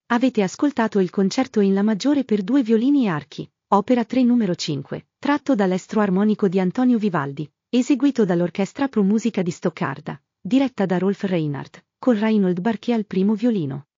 Avete ascoltato il concerto in La maggiore per 2 violini e archi, opera 3 numero 5, tratto dall'Estro armonico di Antonio Vivaldi, eseguito dall'Orchestra Pro Musica di Stoccarda, diretta da Rolf Reinhardt, con Reinhold Barché al primo violino.